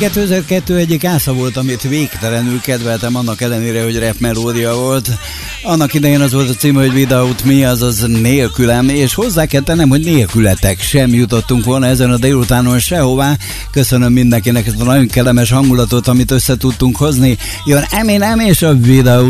2002 egyik ásza volt, amit végtelenül kedveltem, annak ellenére, hogy rap melódia volt. Annak idején az volt a cím, hogy Without Me, azaz nélkülem, és hozzá kell tennem, hogy nélkületek sem jutottunk volna ezen a délutánon sehová. Köszönöm mindenkinek ezt a nagyon kellemes hangulatot, amit össze tudtunk hozni. Jön Eminem és a Without